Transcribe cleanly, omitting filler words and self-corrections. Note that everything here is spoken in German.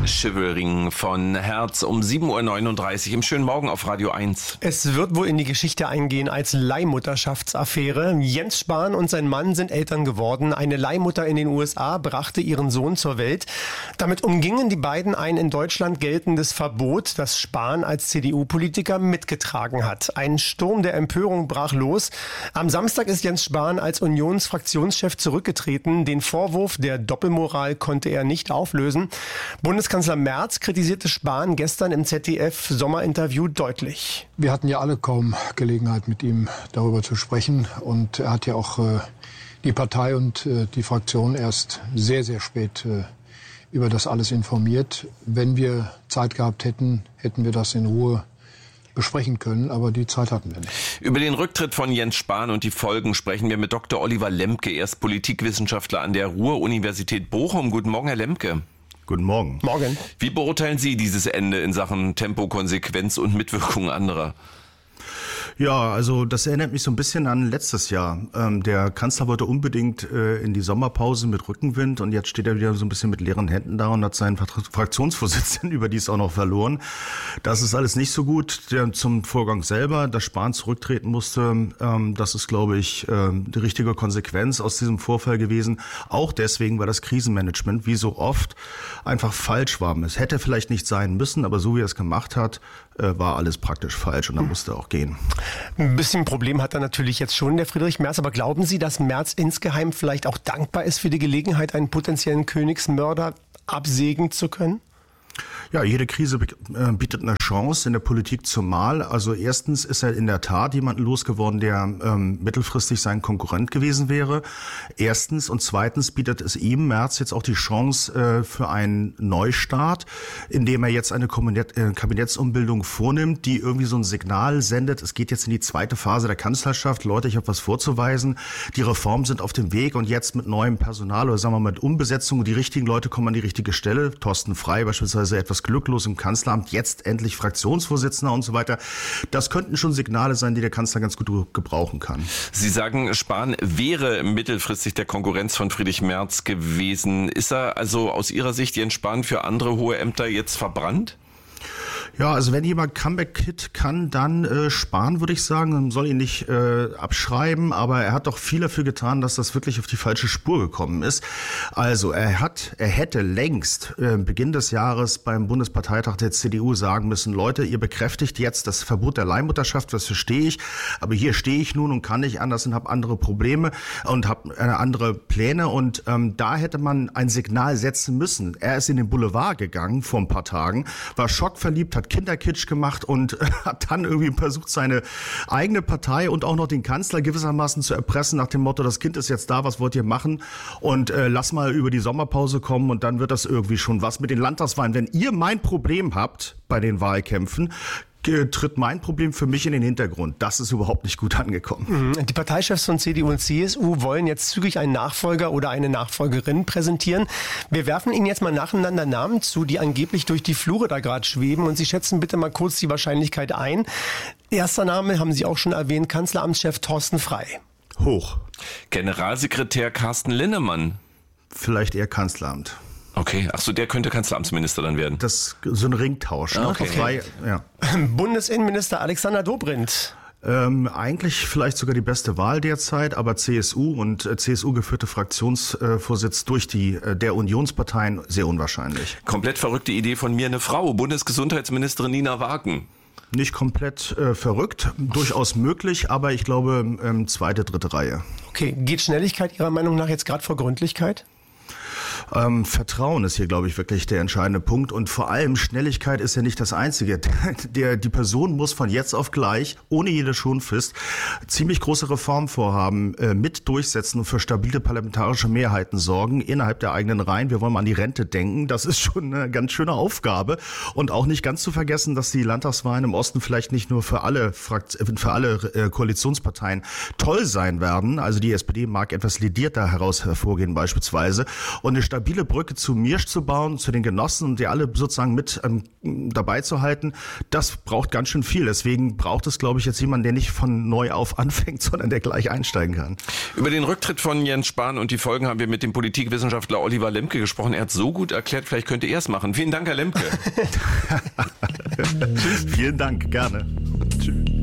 Shivering von Herz um 7.39 Uhr im schönen Morgen auf Radio 1. Es wird wohl in die Geschichte eingehen als Leihmutterschaftsaffäre. Jens Spahn und sein Mann sind Eltern geworden. Eine Leihmutter in den USA brachte ihren Sohn zur Welt. Damit umgingen die beiden ein in Deutschland geltendes Verbot, das Spahn als CDU-Politiker mitgetragen hat. Ein Sturm der Empörung brach los. Am Samstag ist Jens Spahn als Unionsfraktionschef zurückgetreten. Den Vorwurf der Doppelmoral konnte er nicht auflösen. Bundeskanzler Merz kritisierte Spahn gestern im ZDF-Sommerinterview deutlich. Wir hatten ja alle kaum Gelegenheit, mit ihm darüber zu sprechen. Und er hat ja auch die Partei und die Fraktion erst sehr, sehr spät über das alles informiert. Wenn wir Zeit gehabt hätten, hätten wir das in Ruhe besprechen können, aber die Zeit hatten wir nicht. Über den Rücktritt von Jens Spahn und die Folgen sprechen wir mit Dr. Oliver Lemke. Er ist Politikwissenschaftler an der Ruhr-Universität Bochum. Guten Morgen, Herr Lemke. Guten Morgen. Morgen. Wie beurteilen Sie dieses Ende in Sachen Tempo, Konsequenz und Mitwirkung anderer? Ja, also das erinnert mich so ein bisschen an letztes Jahr. Der Kanzler wollte unbedingt in die Sommerpause mit Rückenwind und jetzt steht er wieder so ein bisschen mit leeren Händen da und hat seinen Fraktionsvorsitzenden überdies auch noch verloren. Das ist alles nicht so gut. Zum Vorgang selber, dass Spahn zurücktreten musste, das ist, glaube ich, die richtige Konsequenz aus diesem Vorfall gewesen. Auch deswegen, weil das Krisenmanagement, wie so oft, einfach falsch war. Es hätte vielleicht nicht sein müssen, aber so wie er es gemacht hat, war alles praktisch falsch und dann musste er auch gehen. Ein bisschen Problem hat er natürlich jetzt schon, der Friedrich Merz. Aber glauben Sie, dass Merz insgeheim vielleicht auch dankbar ist für die Gelegenheit, einen potenziellen Königsmörder absägen zu können? Ja, jede Krise bietet eine Chance, in der Politik zumal. Also erstens ist er in der Tat jemanden losgeworden, der mittelfristig sein Konkurrent gewesen wäre. Erstens und zweitens bietet es ihm, Merz, jetzt auch die Chance für einen Neustart, indem er jetzt eine Kabinettsumbildung vornimmt, die irgendwie so ein Signal sendet. Es geht jetzt in die zweite Phase der Kanzlerschaft. Leute, ich habe was vorzuweisen. Die Reformen sind auf dem Weg und jetzt mit neuem Personal oder sagen wir mal mit Umbesetzung. Die richtigen Leute kommen an die richtige Stelle. Thorsten Frey beispielsweise etwas glücklos im Kanzleramt, jetzt endlich Fraktionsvorsitzender und so weiter. Das könnten schon Signale sein, die der Kanzler ganz gut gebrauchen kann. Sie sagen, Spahn wäre mittelfristig der Konkurrenz von Friedrich Merz gewesen. Ist er also aus Ihrer Sicht, Jens Spahn, für andere hohe Ämter jetzt verbrannt? Ja, also wenn jemand Comeback-Hit kann, dann Spahn, würde ich sagen. Man soll ihn nicht abschreiben, aber er hat doch viel dafür getan, dass das wirklich auf die falsche Spur gekommen ist. Also er hätte längst Beginn des Jahres beim Bundesparteitag der CDU sagen müssen, Leute, ihr bekräftigt jetzt das Verbot der Leihmutterschaft, das verstehe ich, aber hier stehe ich nun und kann nicht anders und habe andere Probleme und habe andere Pläne und da hätte man ein Signal setzen müssen. Er ist in den Boulevard gegangen vor ein paar Tagen, war schockverliebt, hat Kinderkitsch gemacht und hat dann irgendwie versucht, seine eigene Partei und auch noch den Kanzler gewissermaßen zu erpressen nach dem Motto, das Kind ist jetzt da, was wollt ihr machen? Und lass mal über die Sommerpause kommen und dann wird das irgendwie schon was mit den Landtagswahlen. Wenn ihr mein Problem habt bei den Wahlkämpfen, tritt mein Problem für mich in den Hintergrund. Das ist überhaupt nicht gut angekommen. Die Parteichefs von CDU und CSU wollen jetzt zügig einen Nachfolger oder eine Nachfolgerin präsentieren. Wir werfen Ihnen jetzt mal nacheinander Namen zu, die angeblich durch die Flure da gerade schweben. Und Sie schätzen bitte mal kurz die Wahrscheinlichkeit ein. Erster Name, haben Sie auch schon erwähnt, Kanzleramtschef Thorsten Frey. Hoch. Generalsekretär Carsten Linnemann. Vielleicht eher Kanzleramt. Okay, ach so, der könnte Kanzleramtsminister dann werden. Das so ein Ringtausch. Ne? Okay. Frey, ja. Bundesinnenminister Alexander Dobrindt. Eigentlich vielleicht sogar die beste Wahl derzeit, aber CSU und CSU-geführte Fraktionsvorsitz durch der Unionsparteien sehr unwahrscheinlich. Komplett verrückte Idee von mir, eine Frau, Bundesgesundheitsministerin Nina Wagen. Nicht komplett verrückt, durchaus möglich, aber ich glaube zweite, dritte Reihe. Okay, geht Schnelligkeit Ihrer Meinung nach jetzt gerade vor Gründlichkeit? Vertrauen ist hier, glaube ich, wirklich der entscheidende Punkt. Und vor allem Schnelligkeit ist ja nicht das Einzige. Die Person muss von jetzt auf gleich, ohne jede Schonfrist, ziemlich große Reformvorhaben mit durchsetzen und für stabile parlamentarische Mehrheiten sorgen innerhalb der eigenen Reihen. Wir wollen mal an die Rente denken. Das ist schon eine ganz schöne Aufgabe. Und auch nicht ganz zu vergessen, dass die Landtagswahlen im Osten vielleicht nicht nur für alle Koalitionsparteien toll sein werden. Also die SPD mag etwas ledierter heraus hervorgehen beispielsweise. Und eine stabile Brücke zu Miersch zu bauen, zu den Genossen und die alle sozusagen mit dabei zu halten, das braucht ganz schön viel. Deswegen braucht es, glaube ich, jetzt jemanden, der nicht von neu auf anfängt, sondern der gleich einsteigen kann. Über den Rücktritt von Jens Spahn und die Folgen haben wir mit dem Politikwissenschaftler Oliver Lemke gesprochen. Er hat so gut erklärt, vielleicht könnte er es machen. Vielen Dank, Herr Lemke. Vielen Dank, gerne.